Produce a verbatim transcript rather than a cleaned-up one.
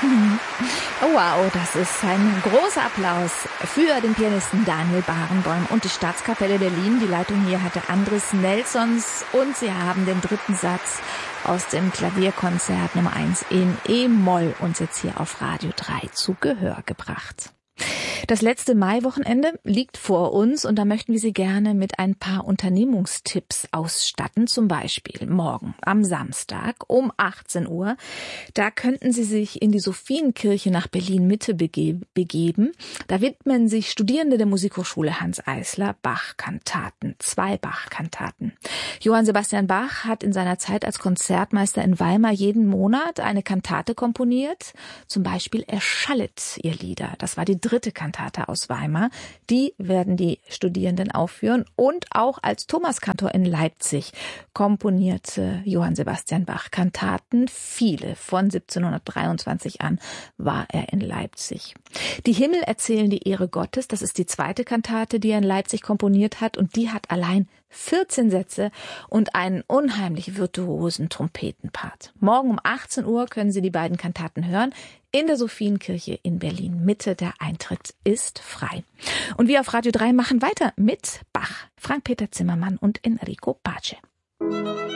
Mhm. Oh, wow, das ist ein großer Applaus für den Pianisten Daniel Barenboim und die Staatskapelle Berlin. Die Leitung hier hatte Andres Nelsons und sie haben den dritten Satz aus dem Klavierkonzert Nummer eins in E-Moll uns jetzt hier auf Radio drei zu Gehör gebracht. Das letzte Maiwochenende liegt vor uns und da möchten wir Sie gerne mit ein paar Unternehmungstipps ausstatten. Zum Beispiel morgen am Samstag um achtzehn Uhr. Da könnten Sie sich in die Sophienkirche nach Berlin-Mitte bege- begeben. Da widmen sich Studierende der Musikhochschule Hanns Eisler Bach-Kantaten, zwei Bach-Kantaten. Johann Sebastian Bach hat in seiner Zeit als Konzertmeister in Weimar jeden Monat eine Kantate komponiert. Zum Beispiel Erschallet ihr Lieder. Das war die dritte Kantate aus Weimar. Die werden die Studierenden aufführen. Und auch als Thomaskantor in Leipzig komponierte Johann Sebastian Bach Kantaten. Viele von siebzehnhundertdreiundzwanzig an war er in Leipzig. Die Himmel erzählen die Ehre Gottes. Das ist die zweite Kantate, die er in Leipzig komponiert hat. Und die hat allein vierzehn Sätze und einen unheimlich virtuosen Trompetenpart. Morgen um achtzehn Uhr können Sie die beiden Kantaten hören in der Sophienkirche in Berlin-Mitte. Der Eintritt ist frei. Und wir auf Radio drei machen weiter mit Bach, Frank-Peter Zimmermann und Enrico Pace.